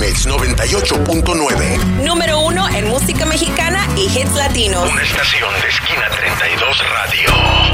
Anex 98.9. Número 1 en música mexicana y hits latinos. Una estación de Esquina 32 Radio.